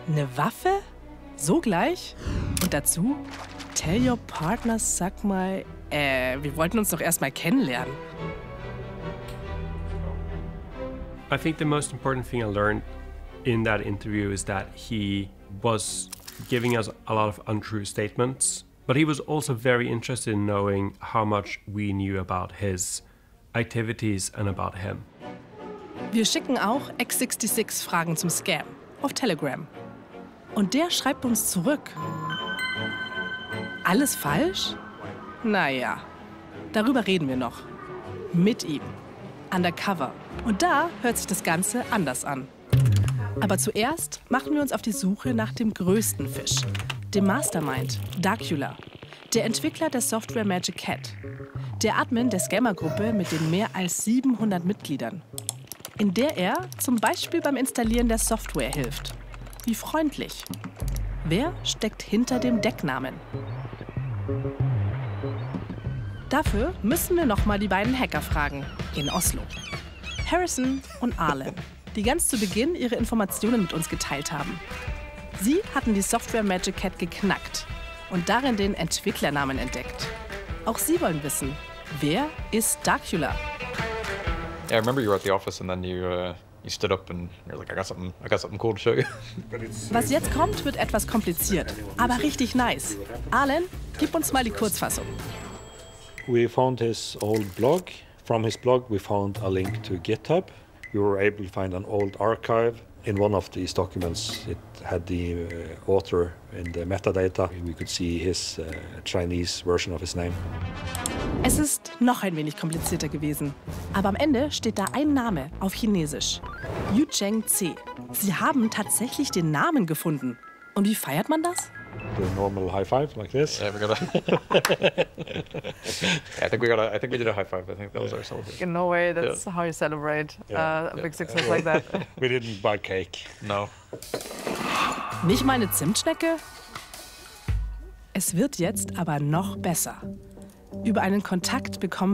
Eine Waffe? So gleich? Und dazu? Tell your partner, sag mal, wir wollten uns doch erst mal kennenlernen. I think the most important thing I learned in that interview is that he was giving us a lot of untrue statements, but he was also very interested in knowing how much we knew about his activities and about him. Wir schicken auch X66 Fragen zum Scam auf Telegram. Und der schreibt uns zurück. Alles falsch? Naja, darüber reden wir noch. Mit ihm. Undercover. Und da hört sich das Ganze anders an. Aber zuerst machen wir uns auf die Suche nach dem größten Fisch, dem Mastermind, Darkula, der Entwickler der Software Magic Cat, der Admin der Scammer-Gruppe mit den mehr als 700 Mitgliedern, in der er zum Beispiel beim Installieren der Software hilft. Wie freundlich. Wer steckt hinter dem Decknamen? Dafür müssen wir noch mal die beiden Hacker fragen, in Oslo. Harrison und Arlen, die ganz zu Beginn ihre Informationen mit uns geteilt haben. Sie hatten die Software Magic Cat geknackt und darin den Entwicklernamen entdeckt. Auch sie wollen wissen, wer ist Darkula? Yeah, I remember you were at the office and then you stood up and you're like, I got something cool to show you. Was jetzt kommt, wird etwas kompliziert, aber richtig nice. Arlen, gib uns mal die Kurzfassung. We found his old blog. From his blog, we found a link to GitHub. We were able to find an old archive. In one of these documents, it had the author in the metadata. We could see his Chinese version of his name. Es ist noch ein wenig komplizierter gewesen. Aber am Ende steht da ein Name auf Chinesisch. Yu Cheng C. Sie haben tatsächlich den Namen gefunden. Und wie feiert man das? The normal high five like this. Yeah, I think we did a high five. I think that was our celebration. In no way, that's how you celebrate a big success like that. We didn't buy cake. No. Nicht mal eine Zimtschnecke? Es wird jetzt aber noch besser. Über einen Kontakt bekommen